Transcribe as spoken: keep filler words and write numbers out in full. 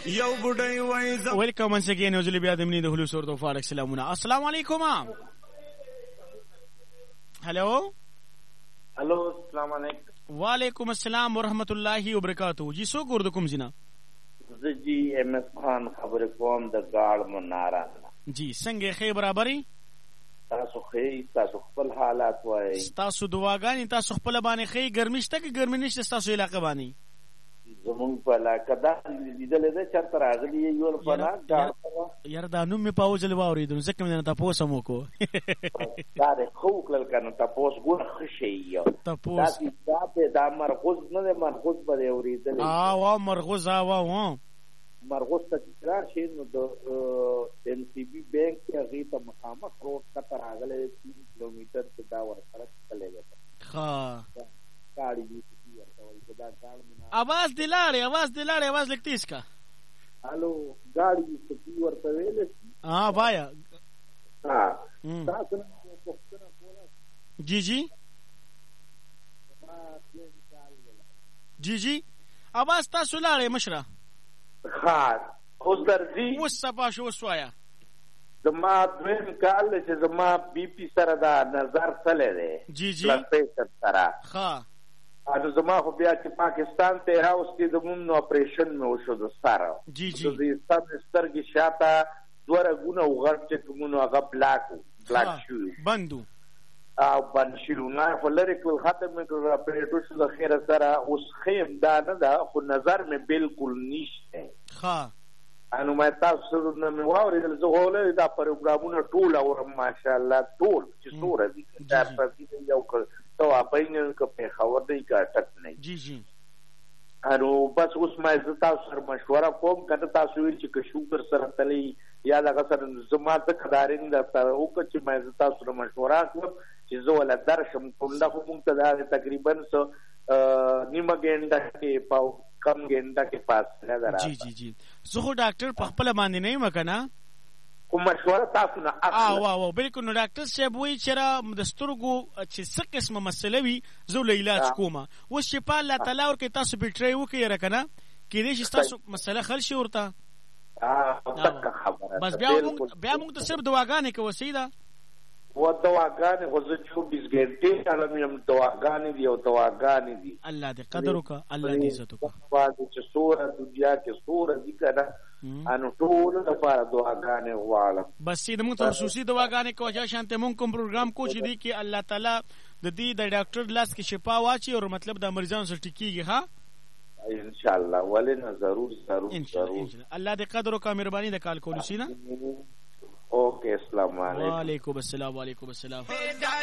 یو بډای وای ز ویلکم once again وزلی بیا د منی د هلو سور د فارک سلامونه. السلام علیکم. هلو هلو السلام علیکم. وعلیکم السلام ورحمت الله وبرکاتہ. جی سو ګور د کوم زینا؟ زه جی ایم اس خان خبرې کوم د گاړ مناره. جی څنګه خې برابرۍ؟ تاسو خې تاسو خپل حالات وای؟ تاسو دعاګانې تاسو خپل باندې خې ګرمي شته کې ګرمي نشته تاسو علاقه باندې؟ زمون په علاقه دا لیدل دې چرته راغلی یو فنا گاړ یار دا نوم می پاوځل واورېدم ځکه مې نه تاسو مو کو دا د خو کل کنه تاسو ګور خشي یو تاسو دا دا دا مرغوز نه مرغوز به اوریدل اه وا مرغوز اه وا وا مرغوز ته تکرار شي نو د ان سی بي بانک کې غي ته مخامخ روډ ته راغلی تین کیلومتر ته دا ورسره تللی ها गाड़ी की आवाज दिलाड़े आवाज दिलाड़े आवाज लगती इसका. हेलो गाड़ी की वर्ता वेले हां भाया हां जी जी जी जी आवाज تاسو لاړې مشره. ها اوس درځي اوس صبا شو سوایا زما دویم کال چې زما بي پي سره دا نظر تللی دی. جی جی پرسپیکټ سره ها انو زما خو بیا چې پاکستان ته راوستي د مون اپریشن مې وشو د سره. جی جی د ستاسو سترګې شاته دوه رګونه وغړ چې کومو هغه بلاک بلاک شو بندو او بند شو نه خو لري کول ختم مې کړ اپریټو شو د خیر سره اوس خیم دا نه دا خو نظر مې بالکل نشته. ها انو مې تاسو نه مې واورېدل زه غوړې دا پروګرامونه ټول اورم ماشاءالله ټول چې سور دي دا پاتې یو کړ تو اپینن کو په خبر دی کا ټک نه. جی جی انو بس اوس مې تاسو سره مشوره کوم کله تاسو ویل چې شوګر سره تلی یا دا سره زما د خدارین دا او چې مې تاسو سره مشوره کوم چې زه ولا درشم ټول خو مونږ ته دا تقریبا سو نیمه ګنده کې پاو کم ګنده کې پاس نه درا. جی جی جی زه خو ډاکټر په خپل باندې نه مکنه کوم مشوره تاسو نه اخلم. اه واه واه بالکل. نو ډاکټر صاحب وایي چې را د سترګو چې څه قسمه مسله وي زه له علاج کوم. اوس چې په الله تعالی ورکې تاسو بټری وکړئ راکنه کېدای شي تاسو مسله حل شي ورته. اه خبره بس بیا موږ بیا موږ ته صرف دواګانې کوو سیده و دواګانې خو زه چوبیس ګنټې علم یم دواګانې دي او دواګانې دي. الله دې قدر وکړه الله دې عزت وکړه. باندې چې سوره دنیا کې سوره دي کنه انو ټول د پاره دواګانې غواړم. بس سیده موږ ته خصوصي دواګانې کوو چې شانته موږ کوم پروګرام کوو چې دی کې الله تعالی د دې د ډاکټر لاس کې شفا واچي او مطلب د مریضانو سره ټیکيږي. ها ان شاء الله ولنه ضرور ضرور ضرور. الله دې قدر وکړه مهرباني د کال کولو سینا. اوکے السلام علیکم. وعلیکم السلام وعلیکم السلام.